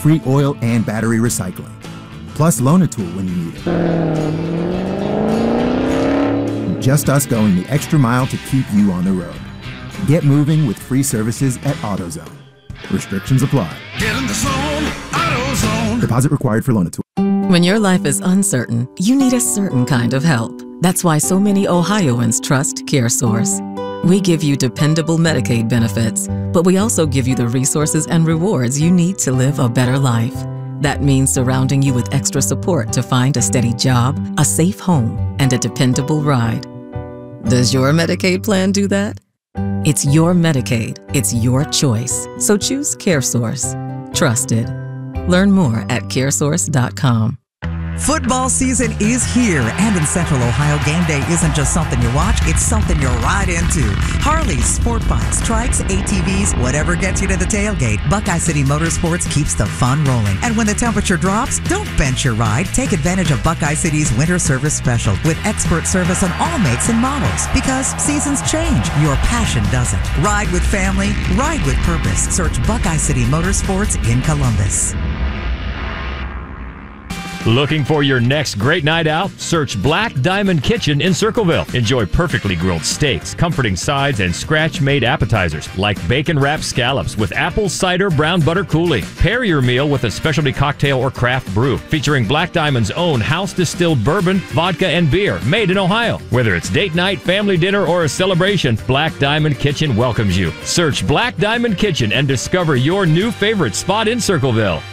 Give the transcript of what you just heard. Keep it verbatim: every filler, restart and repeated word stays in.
free oil and battery recycling. Plus Loan-A-Tool when you need it. Just us going the extra mile to keep you on the road. Get moving with free services at AutoZone. Restrictions apply. Get in the zone, AutoZone. Deposit required for Loan-A-Tool. When your life is uncertain, you need a certain kind of help. That's why so many Ohioans trust CareSource. We give you dependable Medicaid benefits, but we also give you the resources and rewards you need to live a better life. That means surrounding you with extra support to find a steady job, a safe home, and a dependable ride. Does your Medicaid plan do that? It's your Medicaid. It's your choice. So choose CareSource. Trusted. Learn more at caresource dot com. Football season is here, and in Central Ohio, game day isn't just something you watch, it's something you're right into. Harleys, sport bikes, trikes, A T Vs, whatever gets you to the tailgate, Buckeye City Motorsports keeps the fun rolling. And when the temperature drops, don't bench your ride. Take advantage of Buckeye City's winter service special with expert service on all makes and models. Because seasons change, your passion doesn't. Ride with family, ride with purpose. Search Buckeye City Motorsports in Columbus. Looking for your next great night out? Search Black Diamond Kitchen in Circleville. Enjoy perfectly grilled steaks, comforting sides, and scratch-made appetizers like bacon-wrapped scallops with apple cider brown butter coulis. Pair your meal with a specialty cocktail or craft brew featuring Black Diamond's own house-distilled bourbon, vodka, and beer made in Ohio. Whether it's date night, family dinner, or a celebration, Black Diamond Kitchen welcomes you. Search Black Diamond Kitchen and discover your new favorite spot in Circleville.